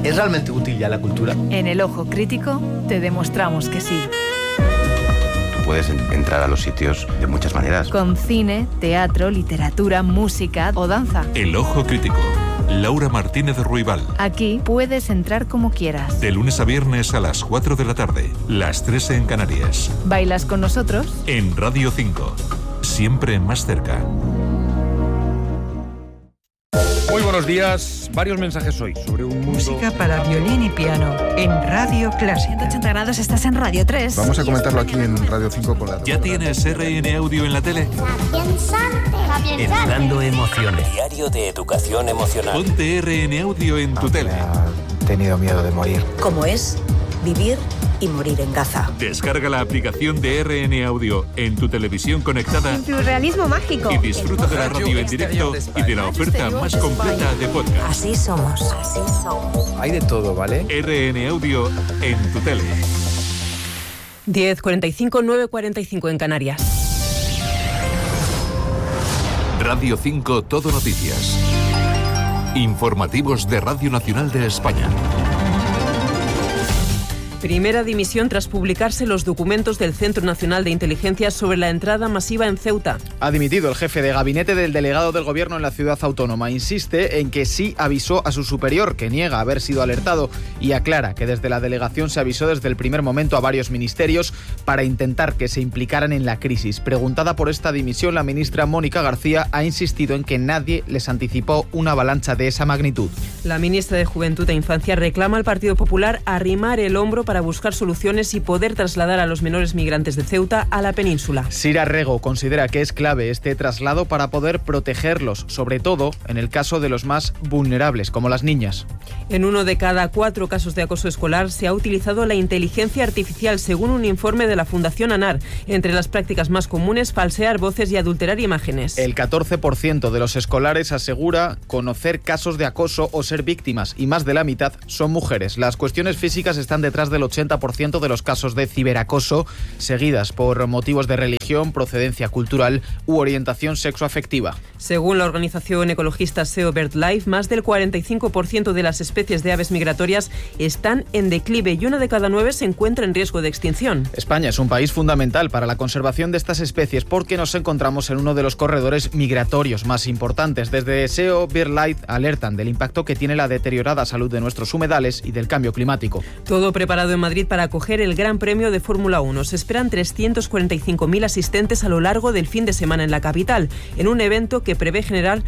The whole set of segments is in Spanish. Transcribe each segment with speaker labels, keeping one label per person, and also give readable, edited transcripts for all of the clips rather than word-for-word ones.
Speaker 1: ¿Es realmente útil ya la cultura?
Speaker 2: En El Ojo Crítico te demostramos que sí.
Speaker 3: Puedes entrar a los sitios de muchas maneras.
Speaker 2: Con cine, teatro, literatura, música o danza.
Speaker 4: El Ojo Crítico. Laura Martínez Ruibal.
Speaker 2: Aquí puedes entrar como quieras.
Speaker 4: De lunes a viernes a las 4 de la tarde, las 3 en Canarias.
Speaker 2: ¿Bailas con nosotros?
Speaker 4: En Radio 5. Siempre más cerca.
Speaker 5: Muy buenos días. Varios mensajes hoy sobre un mundo...
Speaker 6: Música para violín y piano en Radio Clásica.
Speaker 7: 180 grados, estás en Radio 3.
Speaker 8: Vamos a comentarlo aquí en Radio 5 con la...
Speaker 4: ¿Ya tienes RN Audio en la tele?
Speaker 9: Educando emociones. Diario de educación emocional.
Speaker 4: Ponte RN Audio en tu tele.
Speaker 8: He tenido miedo de morir.
Speaker 10: ¿Cómo es vivir y morir en Gaza?
Speaker 4: Descarga la aplicación de RN Audio en tu televisión conectada.
Speaker 7: En tu realismo mágico.
Speaker 4: Y disfruta de la radio en directo y de la oferta más completa de podcast.
Speaker 10: Así somos.
Speaker 8: Hay de todo, ¿vale?
Speaker 4: RN Audio en tu tele.
Speaker 11: 10:45, 9:45 en Canarias.
Speaker 4: Radio 5 Todo Noticias. Informativos de Radio Nacional de España.
Speaker 11: Primera dimisión tras publicarse los documentos del Centro Nacional de Inteligencia sobre la entrada masiva en Ceuta.
Speaker 12: Ha dimitido el jefe de gabinete del delegado del gobierno en la ciudad autónoma. Insiste en que sí avisó a su superior, que niega haber sido alertado, y aclara que desde la delegación se avisó desde el primer momento a varios ministerios para intentar que se implicaran en la crisis. Preguntada por esta dimisión, la ministra Mónica García ha insistido en que nadie les anticipó una avalancha de esa magnitud.
Speaker 11: La ministra de Juventud e Infancia reclama al Partido Popular arrimar el hombro para buscar soluciones y poder trasladar a los menores migrantes de Ceuta a la península.
Speaker 12: Sira Rego considera que es clave este traslado para poder protegerlos, sobre todo en el caso de los más vulnerables, como las niñas.
Speaker 11: En 1 de cada 4 casos de acoso escolar se ha utilizado la inteligencia artificial, según un informe de la Fundación ANAR. Entre las prácticas más comunes, falsear voces y adulterar imágenes.
Speaker 12: El 14% de los escolares asegura conocer casos de acoso o ser víctimas, y más de la mitad son mujeres. Las cuestiones físicas están detrás del 80% de los casos de ciberacoso, seguidas por motivos de religión, procedencia cultural u orientación sexoafectiva.
Speaker 11: Según la organización ecologista SEO BirdLife, más del 45% de las especies de aves migratorias están en declive y 1 de cada 9 se encuentra en riesgo de extinción.
Speaker 12: España es un país fundamental para la conservación de estas especies porque nos encontramos en uno de los corredores migratorios más importantes. Desde SEO BirdLife alertan del impacto que tiene la deteriorada salud de nuestros humedales y del cambio climático.
Speaker 11: Todo preparado en Madrid para acoger el Gran Premio de Fórmula 1. Se esperan 345.000 asistentes a lo largo del fin de semana en la capital, en un evento que prevé generar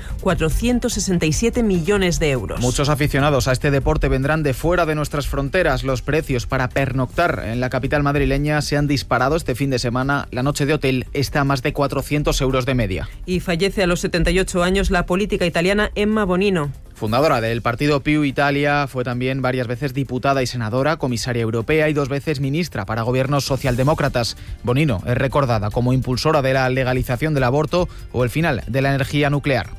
Speaker 11: 467 millones de euros.
Speaker 12: Muchos aficionados a este deporte vendrán de fuera de nuestras fronteras. Los precios para pernoctar en la capital madrileña se han disparado este fin de semana. La noche de hotel está a más de 400 euros de media.
Speaker 11: Y fallece a los 78 años la política italiana Emma Bonino.
Speaker 12: Fundadora del partido Più Italia, fue también varias veces diputada y senadora, comisaria europea y 2 veces ministra para gobiernos socialdemócratas. Bonino es recordada como impulsora de la legalización del aborto o el final de la energía nuclear.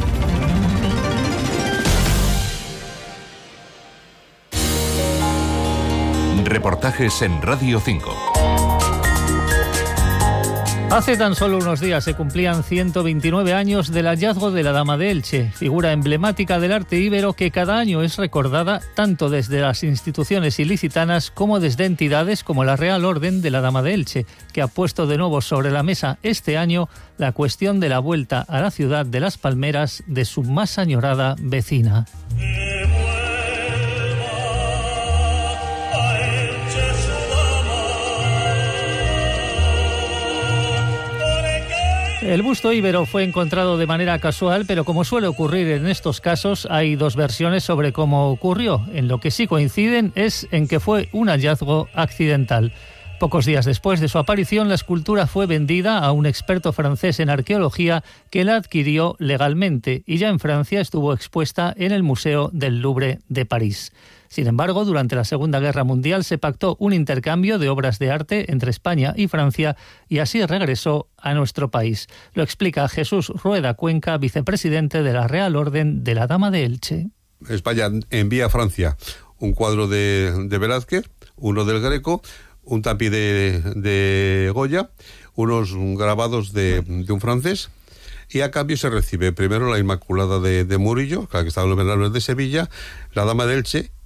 Speaker 4: Reportajes en Radio 5.
Speaker 13: Hace tan solo unos días se cumplían 129 años del hallazgo de la Dama de Elche, figura emblemática del arte íbero que cada año es recordada tanto desde las instituciones ilicitanas como desde entidades como la Real Orden de la Dama de Elche, que ha puesto de nuevo sobre la mesa este año la cuestión de la vuelta a la ciudad de Las Palmeras de su más añorada vecina. El busto íbero fue encontrado de manera casual, pero como suele ocurrir en estos casos, hay 2 versiones sobre cómo ocurrió. En lo que sí coinciden es en que fue un hallazgo accidental. Pocos días después de su aparición, la escultura fue vendida a un experto francés en arqueología que la adquirió legalmente y ya en Francia estuvo expuesta en el Museo del Louvre de París. Sin embargo, durante la Segunda Guerra Mundial se pactó un intercambio de obras de arte entre España y Francia y así regresó a nuestro país. Lo explica Jesús Rueda Cuenca, vicepresidente de la Real Orden de la Dama de Elche.
Speaker 14: España envía a Francia un cuadro de Velázquez, uno del Greco, un tapiz de Goya, unos grabados de un francés, y a cambio se recibe primero la Inmaculada de Murillo, la que está en los Bernabéu de Sevilla, la Dama de Elche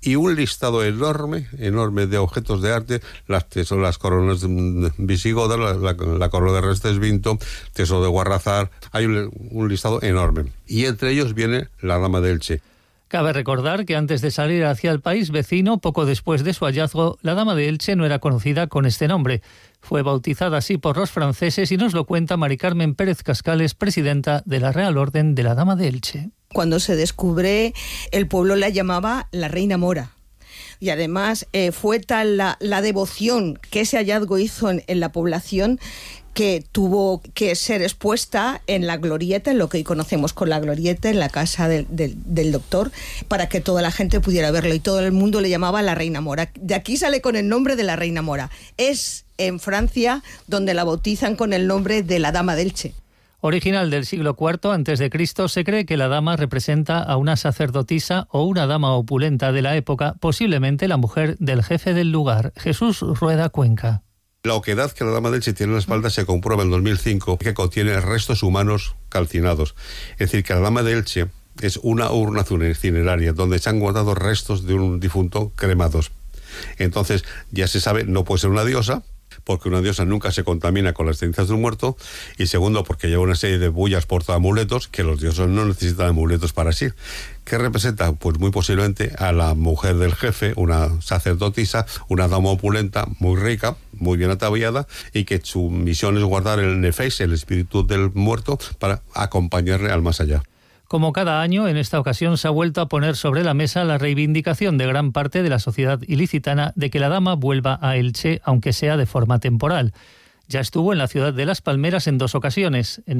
Speaker 14: y un listado enorme de objetos de arte, las coronas visigodas, la corona de Recesvinto, tesoro de Guarrazar. Hay un listado enorme. Y entre ellos viene la Dama de Elche.
Speaker 13: Cabe recordar que antes de salir hacia el país vecino, poco después de su hallazgo, la Dama de Elche no era conocida con este nombre. Fue bautizada así por los franceses y nos lo cuenta Mari Carmen Pérez Cascales, presidenta de la Real Orden de la Dama de Elche.
Speaker 1: Cuando se descubre, el pueblo la llamaba la Reina Mora. Y además fue tal la devoción que ese hallazgo hizo en la población que tuvo que ser expuesta en la glorieta, en lo que hoy conocemos con la glorieta, en la casa del doctor, para que toda la gente pudiera verlo, y todo el mundo le llamaba la Reina Mora. De aquí sale con el nombre de la Reina Mora. Es en Francia donde la bautizan con el nombre de la Dama de Elche.
Speaker 13: Original del siglo IV a.C., se cree que la dama representa a una sacerdotisa o una dama opulenta de la época, posiblemente la mujer del jefe del lugar, Jesús Rueda Cuenca.
Speaker 14: La oquedad que la Dama de Elche tiene en la espalda se comprueba en 2005, que contiene restos humanos calcinados. Es decir, que la Dama de Elche es una urna cineraria donde se han guardado restos de un difunto cremados. Entonces, ya se sabe, no puede ser una diosa, porque una diosa nunca se contamina con las cenizas de un muerto, y segundo, porque lleva una serie de bullas porta amuletos, que los dioses no necesitan amuletos para sí. ¿Qué representa? Pues muy posiblemente a la mujer del jefe, una sacerdotisa, una dama opulenta, muy rica, muy bien ataviada, y que su misión es guardar el nefeis, el espíritu del muerto, para acompañarle al más allá.
Speaker 13: Como cada año, en esta ocasión se ha vuelto a poner sobre la mesa la reivindicación de gran parte de la sociedad ilicitana de que la dama vuelva a Elche, aunque sea de forma temporal. Ya estuvo en la ciudad de Las Palmeras en 2 ocasiones, en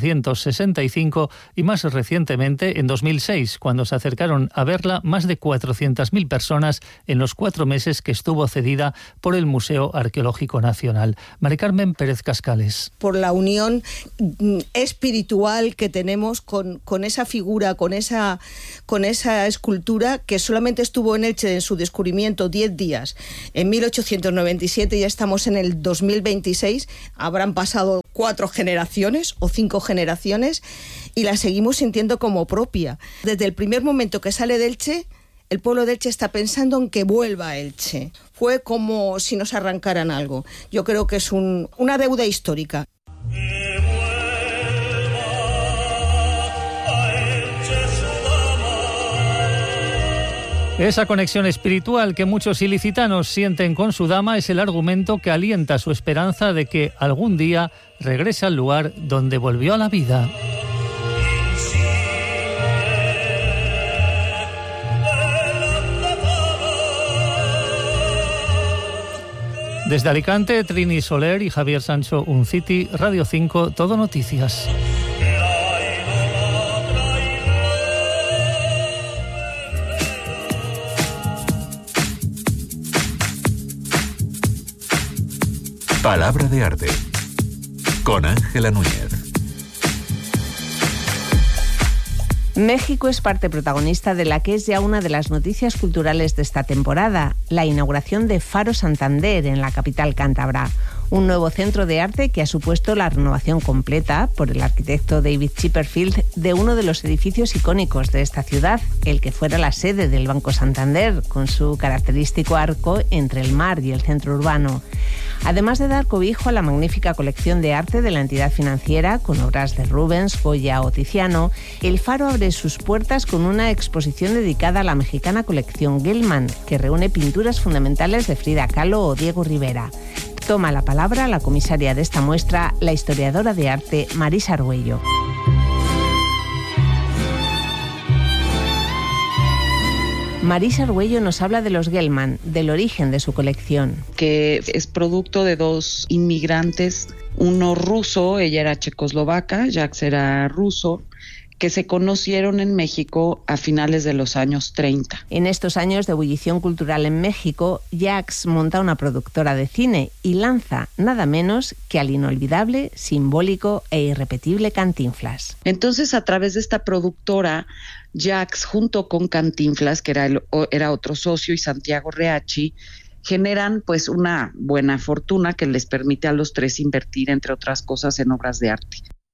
Speaker 13: 1965 y más recientemente en 2006, cuando se acercaron a verla más de 400.000 personas en los 4 meses que estuvo cedida por el Museo Arqueológico Nacional. Mari Carmen Pérez Cascales.
Speaker 1: Por la unión espiritual que tenemos con esa figura, con esa escultura que solamente estuvo en Elche en su descubrimiento 10 días. En 1897, ya estamos en el 2026, habrán pasado 4 generaciones o 5 generaciones y la seguimos sintiendo como propia. Desde el primer momento que sale de Elche, el pueblo de Elche está pensando en que vuelva a Elche. Fue como si nos arrancaran algo. Yo creo que es una deuda histórica.
Speaker 13: Esa conexión espiritual que muchos ilicitanos sienten con su dama es el argumento que alienta su esperanza de que algún día regrese al lugar donde volvió a la vida. Desde Alicante, Trini Soler y Javier Sancho Unciti, Radio 5, Todo Noticias.
Speaker 15: Palabra de arte, con Ángela Núñez.
Speaker 16: México es parte protagonista de la que es ya una de las noticias culturales de esta temporada, la inauguración de Faro Santander en la capital cántabra. Un nuevo centro de arte que ha supuesto la renovación completa por el arquitecto David Chipperfield de uno de los edificios icónicos de esta ciudad, el que fuera la sede del Banco Santander, con su característico arco entre el mar y el centro urbano. Además de dar cobijo a la magnífica colección de arte de la entidad financiera, con obras de Rubens, Goya o Tiziano, el Faro abre sus puertas con una exposición dedicada a la mexicana colección Gelman, que reúne pinturas fundamentales de Frida Kahlo o Diego Rivera. Toma la palabra la comisaria de esta muestra, la historiadora de arte Marisa Argüello. Marisa Argüello nos habla de los Gelman, del origen de su colección.
Speaker 17: Que es producto de 2 inmigrantes, uno ruso, ella era checoslovaca, Jacques era ruso, que se conocieron en México a finales de los años 30.
Speaker 16: En estos años de ebullición cultural en México, Jacques monta una productora de cine y lanza nada menos que al inolvidable, simbólico e irrepetible Cantinflas.
Speaker 17: Entonces, a través de esta productora, Jacques, junto con Cantinflas, que era otro socio, y Santiago Reacci, generan pues una buena fortuna que les permite a los 3 invertir, entre otras cosas, en obras de arte.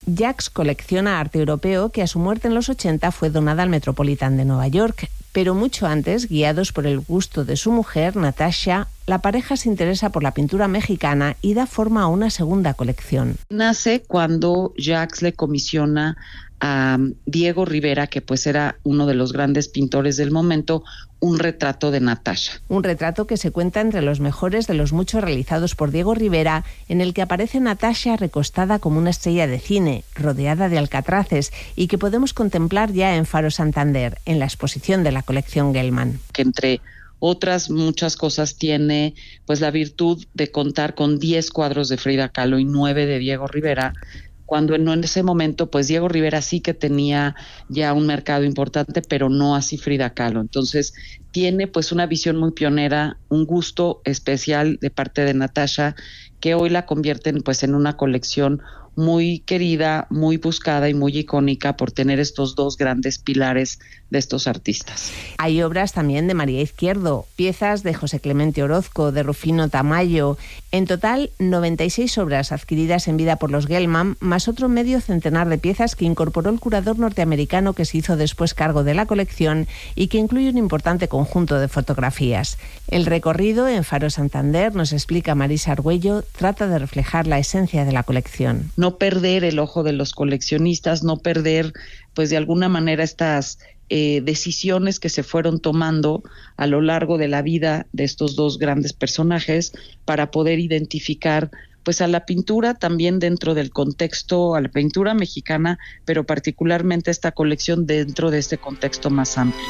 Speaker 16: Jacques colecciona arte europeo que a su muerte en los 80 fue donada al Metropolitan de Nueva York, pero mucho antes, guiados por el gusto de su mujer, Natasha, la pareja se interesa por la pintura mexicana y da forma a una segunda colección.
Speaker 17: Nace cuando Jacques le comisiona a Diego Rivera, que pues era uno de los grandes pintores del momento, un retrato de Natasha.
Speaker 16: Un retrato que se cuenta entre los mejores de los muchos realizados por Diego Rivera, en el que aparece Natasha recostada como una estrella de cine, rodeada de alcatraces, y que podemos contemplar ya en Faro Santander, en la exposición de la colección Gelman.
Speaker 17: Que entre otras muchas cosas tiene pues la virtud de contar con 10 cuadros de Frida Kahlo y 9 de Diego Rivera, cuando en ese momento, pues Diego Rivera sí que tenía ya un mercado importante, pero no así Frida Kahlo. Entonces, tiene pues una visión muy pionera, un gusto especial de parte de Natasha, que hoy la convierten pues en una colección muy querida, muy buscada y muy icónica por tener estos dos grandes pilares de estos artistas.
Speaker 16: Hay obras también de María Izquierdo, piezas de José Clemente Orozco, de Rufino Tamayo. En total, 96 obras adquiridas en vida por los Gelman, más otro medio centenar de piezas que incorporó el curador norteamericano que se hizo después cargo de la colección y que incluye un importante conjunto de fotografías. El recorrido en Faro Santander, nos explica Marisa Argüello, trata de reflejar la esencia de la colección.
Speaker 17: No perder el ojo de los coleccionistas, no perder, pues de alguna manera estas decisiones que se fueron tomando a lo largo de la vida de estos dos grandes personajes para poder identificar pues a la pintura también dentro del contexto, a la pintura mexicana, pero particularmente esta colección dentro de este contexto más amplio.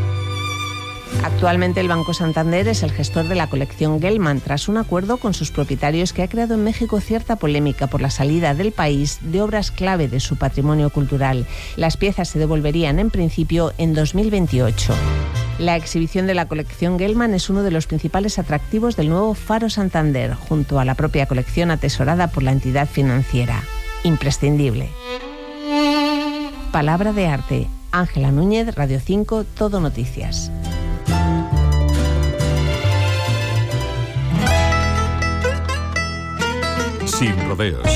Speaker 16: Actualmente el Banco Santander es el gestor de la colección Gelman, tras un acuerdo con sus propietarios que ha creado en México cierta polémica por la salida del país de obras clave de su patrimonio cultural. Las piezas se devolverían en principio en 2028. La exhibición de la colección Gelman es uno de los principales atractivos del nuevo Faro Santander, junto a la propia colección atesorada por la entidad financiera. Imprescindible. Palabra de arte. Ángela Núñez, Radio 5, Todo Noticias.
Speaker 4: Sin rodeos.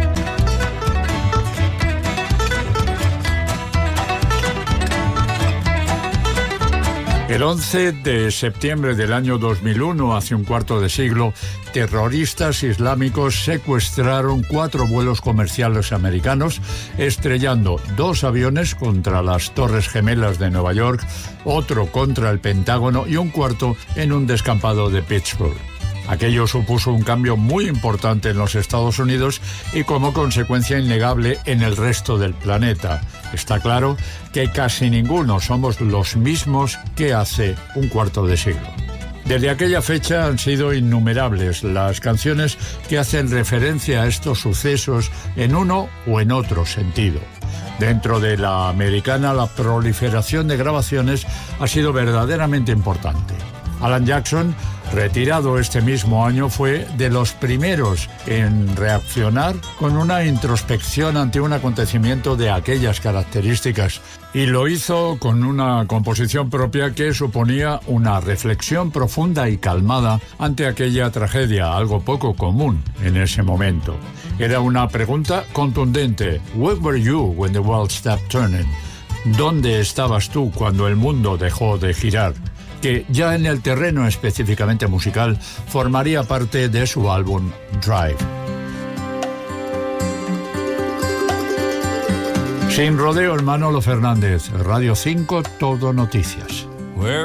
Speaker 4: El 11 de septiembre del año 2001, hace un cuarto de siglo, terroristas islámicos secuestraron 4 vuelos comerciales americanos, estrellando 2 aviones contra las Torres Gemelas de Nueva York, otro contra el Pentágono y un cuarto en un descampado de Pittsburgh. Aquello supuso un cambio muy importante en los Estados Unidos y como consecuencia innegable en el resto del planeta. Está claro que casi ninguno somos los mismos que hace un cuarto de siglo. Desde aquella fecha han sido innumerables las canciones que hacen referencia a estos sucesos en uno o en otro sentido. Dentro de la americana, la proliferación de grabaciones ha sido verdaderamente importante. Alan Jackson, retirado este mismo año, fue de los primeros en reaccionar con una introspección ante un acontecimiento de aquellas características. Y lo hizo con una composición propia que suponía una reflexión profunda y calmada ante aquella tragedia, algo poco común en ese momento. Era una pregunta contundente. Where were you when the world stopped turning? ¿Dónde estabas tú cuando el mundo dejó de girar? Que ya en el terreno específicamente musical formaría parte de su álbum Drive. Sin rodeo, Manolo Fernández, Radio 5, Todo Noticias.